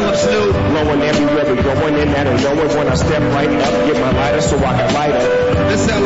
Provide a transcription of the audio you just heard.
Philip Snoop. Blowing everywhere we going in that and nowhere when I step right up, get my lighter so I can light up. This